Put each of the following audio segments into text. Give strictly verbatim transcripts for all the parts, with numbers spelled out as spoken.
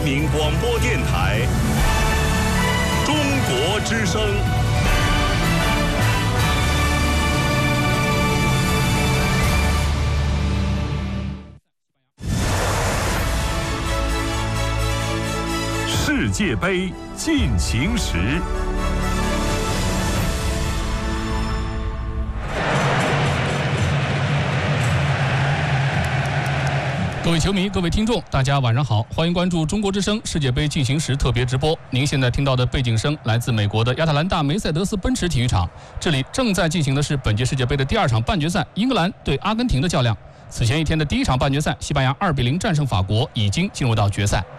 民广播电台中国之声。世界杯进行时。 各位球迷、各位听众，大家晚上好，欢迎关注中国之声世界杯进行时特别直播。您现在听到的背景声来自美国的亚特兰大梅赛德斯奔驰体育场，这里正在进行的是本届世界杯的第二场半决赛，英格兰对阿根廷的较量。此前一天的第一场半决赛，西班牙二比零战胜法国，已经进入到决赛。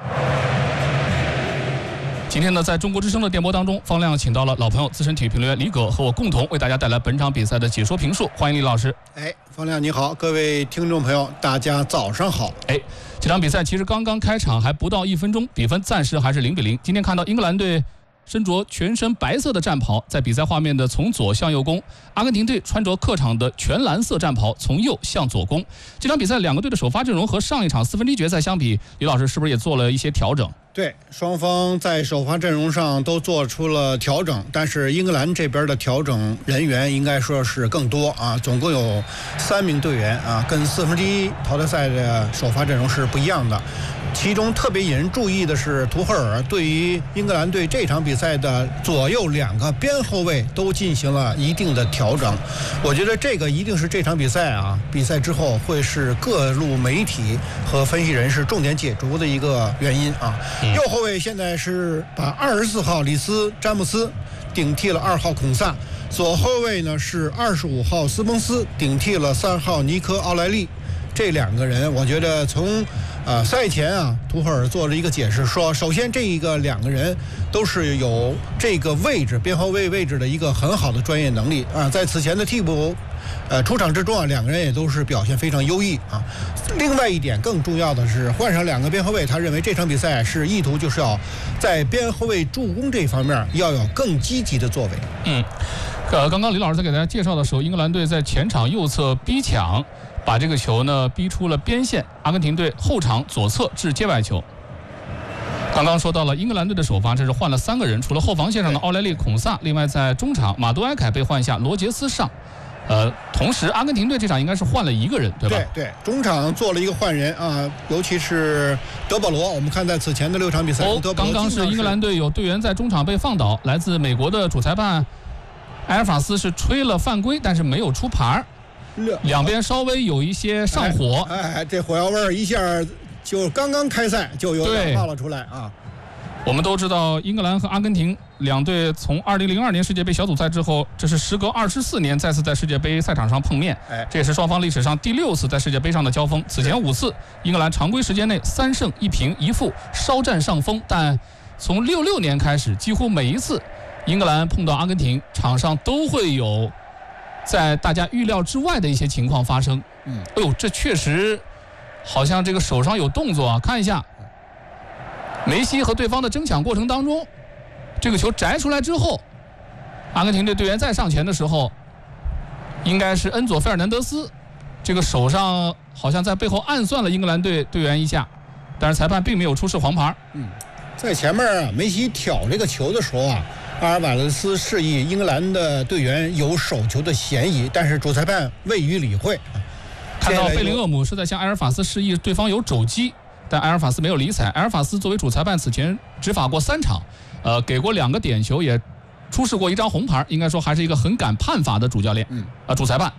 今天呢，在中国之声的电波当中，方亮请到了老朋友资深体育评论员李葛和我共同为大家带来本场比赛的解说评述。欢迎李老师。 哎，方亮你好，各位听众朋友，大家早上好。 哎，这场比赛其实刚刚开场还不到一分钟，比分暂时还是零比零。今天看到英格兰队身着全身白色的战袍，在比赛画面的从左向右攻；阿根廷队穿着客场的全蓝色战袍，从右向左攻。这场比赛两个队的首发阵容和上一场四分之一决赛相比，李老师是不是也做了一些调整？ 对，双方在首发阵容上都做出了调整，但是英格兰这边的调整人员应该说是更多啊，总共有三名队员啊，跟四分之一淘汰赛的首发阵容是不一样的。其中特别引人注意的是，图赫尔对于英格兰队这场比赛的左右两个边后卫都进行了一定的调整。我觉得这个一定是这场比赛啊，比赛之后会是各路媒体和分析人士重点解读的一个原因啊。右后卫现在是把二十四号里斯詹姆斯顶替了二号孔萨，左后卫呢是二十五号斯蒙斯顶替了三号尼科奥莱利。这两个人，我觉得从呃赛前啊，图赫尔做了一个解释，说首先这一个两个人都是有这个位置边后卫位置的一个很好的专业能力啊，在此前的替补呃出场之中啊，两个人也都是表现非常优异啊。另外一点更重要的是，换上两个边后卫，他认为这场比赛是意图就是要在边后卫助攻这方面要有更积极的作为。 嗯，呃，刚刚李老师在给大家介绍的时候，英格兰队在前场右侧逼抢，把这个球呢逼出了边线，阿根廷队后场左侧至界外球。刚刚说到了英格兰队的首发，这是换了三个人，除了后防线上的奥莱利、孔萨，另外在中场马杜埃凯被换下，罗杰斯上。呃，同时阿根廷队这场应该是换了一个人，对吧？ 对对，中场做了一个换人啊，尤其是德保罗。我们看在此前的六场比赛， 哦，刚刚是英格兰队有队员在中场被放倒，来自美国的主裁判埃尔法斯是吹了犯规，但是没有出牌。两边稍微有一些上火， 哎，哎这火药味儿一下就刚刚开赛就有点冒了出来啊。 我们都知道，英格兰和阿根廷两队从二零零二年世界杯小组赛之后，这是时隔二十四年再次在世界杯赛场上碰面， 哎， 这也是双方历史上第六次在世界杯上的交锋。此前五次，英格兰常规时间内三胜一平一负，稍占上风，但从六六年开始，几乎每一次英格兰碰到阿根廷，场上都会有在大家预料之外的一些情况发生。嗯，哎呦，这确实好像这个手上有动作啊！看一下，梅西和对方的争抢过程当中，这个球摘出来之后，阿根廷队队员再上前的时候，应该是恩佐·费尔南德斯，这个手上好像在背后暗算了英格兰队队员一下，但是裁判并没有出示黄牌。 嗯，在前面啊，梅西挑这个球的时候啊，阿尔瓦雷斯示意英格兰的队员有手球的嫌疑，但是主裁判未予理会。 看到贝林厄姆是在向埃尔法斯示意对方有肘击，但埃尔法斯没有理睬。埃尔法斯作为主裁判，此前执法过三场，呃，给过两个点球，也出示过一张红牌，应该说还是一个很敢判罚的主教练，嗯，啊，主裁判。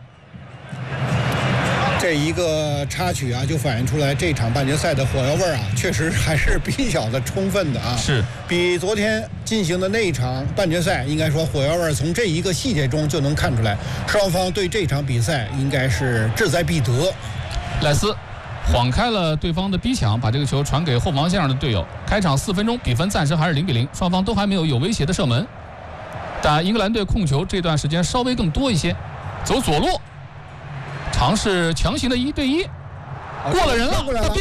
这一个插曲啊，就反映出来这场半决赛的火药味啊，确实还是比较的充分的啊。 是， 比昨天进行的那一场半决赛，应该说火药味从这一个细节中就能看出来，双方对这场比赛应该是志在必得。 赖斯晃开了对方的逼抢，把这个球传给后防线上的队友。开场四分钟，比分暂时还是零比零，双方都还没有有威胁的射门。但英格兰队控球这段时间稍微更多一些，走左路。尝试强行的一对一，过了人了。